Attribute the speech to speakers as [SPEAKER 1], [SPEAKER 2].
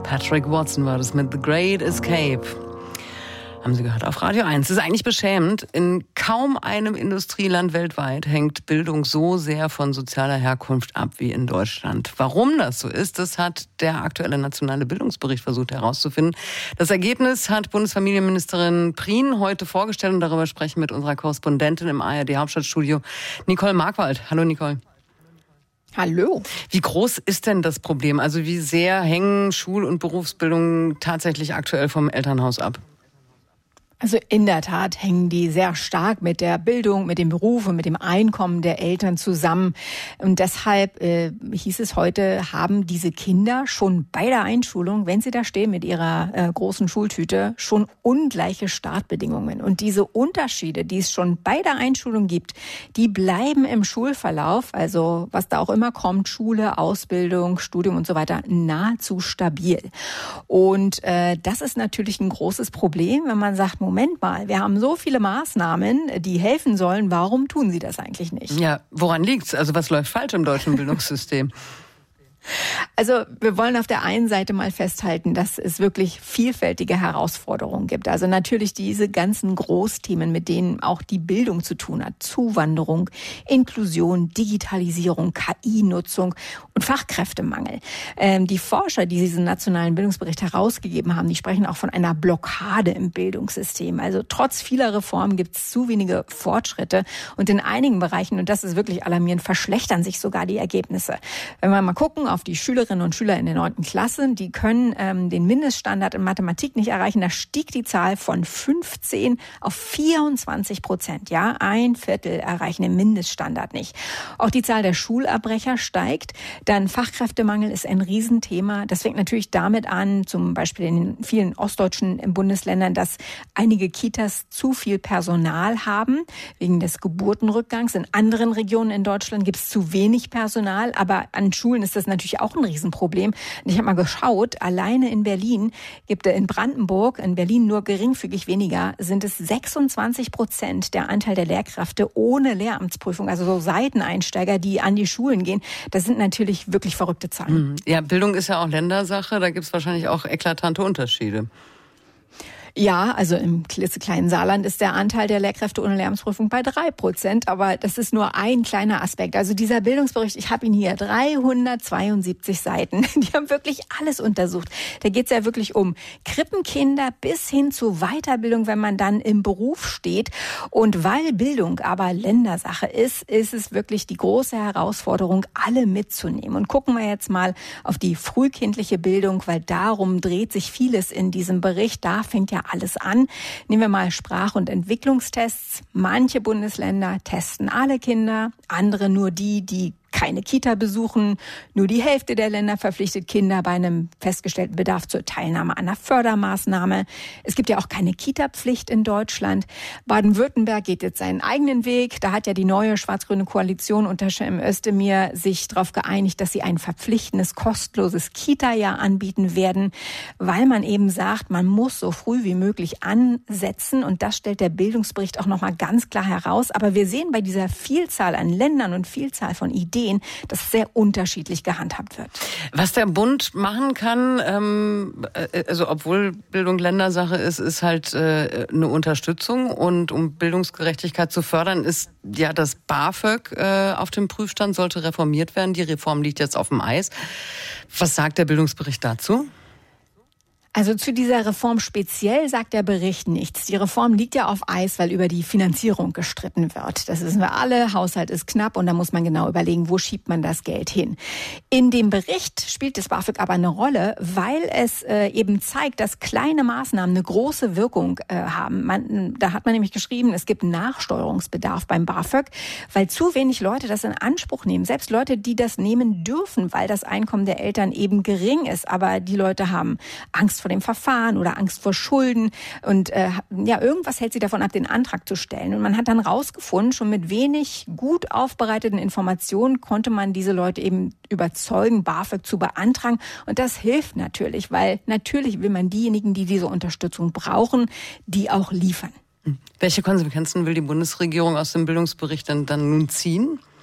[SPEAKER 1] Patrick Watson war das mit The Great Escape. Haben Sie gehört auf Radio 1. Das ist eigentlich beschämend. In kaum einem Industrieland weltweit hängt Bildung so sehr von sozialer Herkunft ab wie in Deutschland. Warum das so ist, das hat der aktuelle nationale Bildungsbericht versucht herauszufinden. Das Ergebnis hat Bundesfamilienministerin Prien heute vorgestellt und darüber sprechen wir mit unserer Korrespondentin im ARD-Hauptstadtstudio, Nicole Markwald. Hallo Nicole.
[SPEAKER 2] Hallo.
[SPEAKER 1] Wie groß ist denn das Problem? Also wie sehr hängen Schul- und Berufsbildung tatsächlich aktuell vom Elternhaus ab?
[SPEAKER 2] Also in der Tat hängen die sehr stark mit der Bildung, mit dem Beruf und mit dem Einkommen der Eltern zusammen. Und deshalb hieß es heute, haben diese Kinder schon bei der Einschulung, wenn sie da stehen mit ihrer großen Schultüte, schon ungleiche Startbedingungen. Und diese Unterschiede, die es schon bei der Einschulung gibt, die bleiben im Schulverlauf, also was da auch immer kommt, Schule, Ausbildung, Studium und so weiter, nahezu stabil. Und das ist natürlich ein großes Problem, wenn man sagt, Moment mal, wir haben so viele Maßnahmen, die helfen sollen. Warum tun sie das eigentlich nicht?
[SPEAKER 1] Ja, woran liegt's? Also was läuft falsch im deutschen Bildungssystem?
[SPEAKER 2] Also wir wollen auf der einen Seite mal festhalten, dass es wirklich vielfältige Herausforderungen gibt. Also natürlich diese ganzen Großthemen, mit denen auch die Bildung zu tun hat. Zuwanderung, Inklusion, Digitalisierung, KI-Nutzung und Fachkräftemangel. Die Forscher, die diesen nationalen Bildungsbericht herausgegeben haben, die sprechen auch von einer Blockade im Bildungssystem. Also trotz vieler Reformen gibt es zu wenige Fortschritte. Und in einigen Bereichen, und das ist wirklich alarmierend, verschlechtern sich sogar die Ergebnisse. Wenn wir mal gucken auf die Schülerinnen und Schüler in der 9. Klasse, die können den Mindeststandard in Mathematik nicht erreichen. Da stieg die Zahl von 15 auf 24%. Ja, 1/4 erreichen den Mindeststandard nicht. Auch die Zahl der Schulabbrecher steigt. Dann Fachkräftemangel ist ein Riesenthema. Das fängt natürlich damit an, zum Beispiel in vielen ostdeutschen Bundesländern, dass einige Kitas zu viel Personal haben, wegen des Geburtenrückgangs. In anderen Regionen in Deutschland gibt es zu wenig Personal, aber an Schulen ist das natürlich auch ein Riesenproblem. Und ich habe mal geschaut, alleine in Berlin in Brandenburg, in Berlin nur geringfügig weniger, sind es 26% der Anteil der Lehrkräfte ohne Lehramtsprüfung, also so Seiteneinsteiger, die an die Schulen gehen. Das sind natürlich wirklich verrückte Zahlen.
[SPEAKER 1] Ja, Bildung ist ja auch Ländersache, da gibt es wahrscheinlich auch eklatante Unterschiede.
[SPEAKER 2] Ja, also im klitzekleinen Saarland ist der Anteil der Lehrkräfte ohne Lehramtsprüfung bei 3%, aber das ist nur ein kleiner Aspekt. Also dieser Bildungsbericht, ich habe ihn hier, 372 Seiten, die haben wirklich alles untersucht. Da geht es ja wirklich um Krippenkinder bis hin zu Weiterbildung, wenn man dann im Beruf steht. Und weil Bildung aber Ländersache ist, ist es wirklich die große Herausforderung, alle mitzunehmen. Und gucken wir jetzt mal auf die frühkindliche Bildung, weil darum dreht sich vieles in diesem Bericht. Da fängt ja alles an. Nehmen wir mal Sprach- und Entwicklungstests. Manche Bundesländer testen alle Kinder, andere nur die keine Kita besuchen. Nur die Hälfte der Länder verpflichtet Kinder bei einem festgestellten Bedarf zur Teilnahme an einer Fördermaßnahme. Es gibt ja auch keine Kita-Pflicht in Deutschland. Baden-Württemberg geht jetzt seinen eigenen Weg. Da hat ja die neue schwarz-grüne Koalition unter Cem Özdemir sich darauf geeinigt, dass sie ein verpflichtendes, kostenloses Kita-Jahr anbieten werden, weil man eben sagt, man muss so früh wie möglich ansetzen. Und das stellt der Bildungsbericht auch nochmal ganz klar heraus. Aber wir sehen bei dieser Vielzahl an Ländern und Vielzahl von Ideen, dass sehr unterschiedlich gehandhabt wird.
[SPEAKER 1] Was der Bund machen kann, also obwohl Bildung Ländersache ist, ist halt eine Unterstützung. Und um Bildungsgerechtigkeit zu fördern, ist ja das BAföG auf dem Prüfstand, sollte reformiert werden. Die Reform liegt jetzt auf dem Eis. Was sagt der Bildungsbericht dazu?
[SPEAKER 2] Also zu dieser Reform speziell sagt der Bericht nichts. Die Reform liegt ja auf Eis, weil über die Finanzierung gestritten wird. Das wissen wir alle. Haushalt ist knapp und da muss man genau überlegen, wo schiebt man das Geld hin. In dem Bericht spielt das BAföG aber eine Rolle, weil es eben zeigt, dass kleine Maßnahmen eine große Wirkung haben. Da hat man nämlich geschrieben, es gibt Nachsteuerungsbedarf beim BAföG, weil zu wenig Leute das in Anspruch nehmen. Selbst Leute, die das nehmen dürfen, weil das Einkommen der Eltern eben gering ist. Aber die Leute haben Angst vor dem Verfahren oder Angst vor Schulden und irgendwas hält sie davon ab, den Antrag zu stellen. Und man hat dann rausgefunden, schon mit wenig gut aufbereiteten Informationen konnte man diese Leute eben überzeugen, BAföG zu beantragen. Und das hilft natürlich, weil natürlich will man diejenigen, die diese Unterstützung brauchen, die auch liefern.
[SPEAKER 1] Welche Konsequenzen will die Bundesregierung aus dem Bildungsbericht dann nun ziehen?